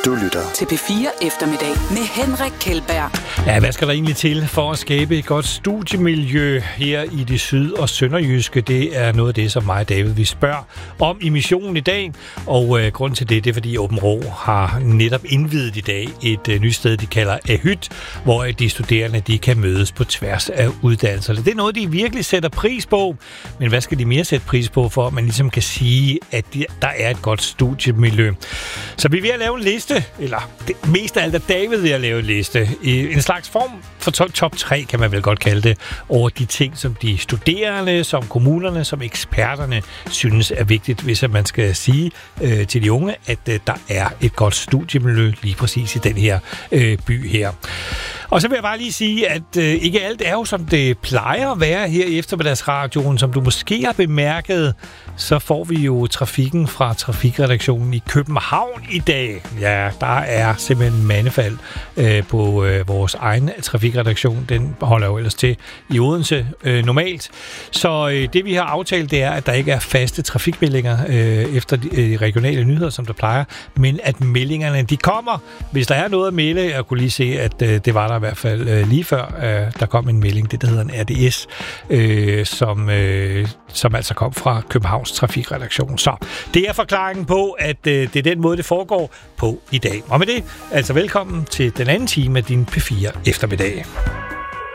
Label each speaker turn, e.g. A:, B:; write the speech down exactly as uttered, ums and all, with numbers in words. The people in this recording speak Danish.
A: Du lytter
B: til P fire Eftermiddag med Henrik Kjeldberg.
C: Ja, hvad skal der egentlig til for at skabe et godt studiemiljø her i det syd- og sønderjyske? Det er noget af det, som mig og David vi spørger om i missionen i dag. Og øh, grunden til det, det er, fordi Åben Rå har netop indviet i dag et øh, nyt sted, de kalder Ahyt, hvor de studerende de kan mødes på tværs af uddannelserne. Det er noget, de virkelig sætter pris på. Men hvad skal de mere sætte pris på, for at man ligesom kan sige, at de, der er et godt studiemiljø? Så vi er ved at lave en liste, eller det, mest af alt er David ved at lave en liste. En slags form for top, top tre, kan man vel godt kalde det, over de ting, som de studerende, som kommunerne, som eksperterne synes er vigtigt, hvis man skal sige øh, til de unge, at øh, der er et godt studiemiljø lige præcis i den her øh, by her. Og så vil jeg bare lige sige, at øh, ikke alt er jo, som det plejer at være her i eftermiddagsradioen. Som du måske har bemærket, så får vi jo trafikken fra trafikredaktionen i København i dag. Ja, der er simpelthen mandefald øh, på øh, vores egen trafikredaktion. Den holder jo ellers til i Odense øh, normalt. Så øh, det vi har aftalt, det er, at der ikke er faste trafikmeldinger øh, efter de øh, regionale nyheder, som der plejer. Men at meldingerne, de kommer. Hvis der er noget at melde, jeg kunne lige se, at øh, det var der i hvert fald øh, lige før, øh, der kom en melding, det der hedder en R D S, øh, som, øh, som altså kom fra Københavns trafikredaktion. Så det er forklaringen på, at øh, det er den måde, det foregår på i dag. Og med det, altså velkommen til den anden time af din P fire Eftermiddag.